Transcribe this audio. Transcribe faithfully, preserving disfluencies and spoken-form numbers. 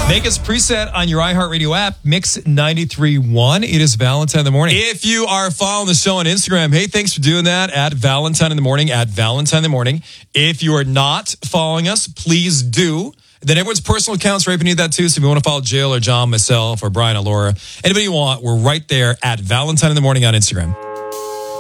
Make us preset on your iHeartRadio app, Mix ninety-three point one. It is Valentine in the morning. If you are following the show on Instagram, hey, thanks for doing that at Valentine in the morning, at Valentine in the morning. If you are not following us, please do. Then everyone's personal accounts right beneath that too. So if you want to follow Jill or John, myself, or Brian or Laura, anybody you want, we're right there at Valentine in the morning on Instagram.